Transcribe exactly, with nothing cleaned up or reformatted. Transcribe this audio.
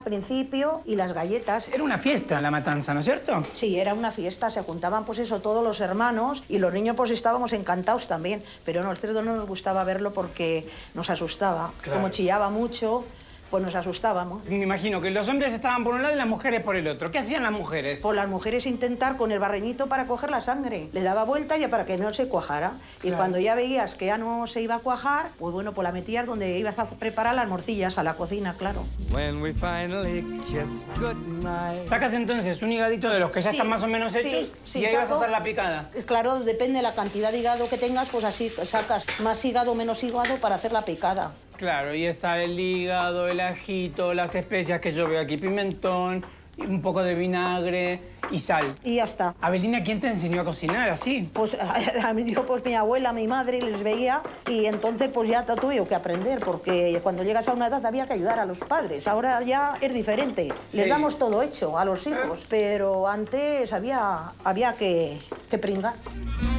al principio y las galletas. Era una fiesta la matanza, ¿no es cierto? Sí, era una fiesta, se juntaban pues eso todos los hermanos y los niños pues estábamos encantados también, pero no, el cerdo no nos gustaba verlo porque nos asustaba, Claro. Como chillaba mucho, pues nos asustábamos. Me imagino que los hombres estaban por un lado y las mujeres por el otro. ¿Qué hacían las mujeres? Por las mujeres intentar con el barreñito para coger la sangre, le daba vuelta ya para que no se cuajara y Claro. cuando ya veías que ya no se iba a cuajar, pues bueno, pues la metías donde ibas a preparar las morcillas, a la cocina, claro. When we finally kiss goodnight. Sacas entonces un higadito de los que ya Sí, están más o menos sí, hechos sí, y ahí vas a saco- hacer la picada. Claro, depende de la cantidad de hígado que tengas, pues así sacas más hígado o menos hígado para hacer la picada. Claro, y está el hígado, el ajito, las especias que yo veo aquí, pimentón, un poco de vinagre y sal. Y ya está. Abelina, ¿quién te enseñó a cocinar así? Pues a mí, yo, pues mi abuela, mi madre les veía y entonces pues ya tuve yo que aprender porque cuando llegas a una edad había que ayudar a los padres. Ahora ya es diferente, Sí. les damos todo hecho a los hijos, pero antes había, había que, que pringar.